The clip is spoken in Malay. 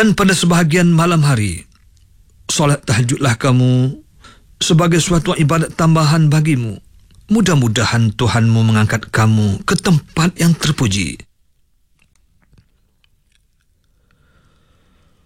Dan pada sebahagian malam hari, solat tahajudlah kamu sebagai suatu ibadat tambahan bagimu. Mudah-mudahan Tuhanmu mengangkat kamu ke tempat yang terpuji.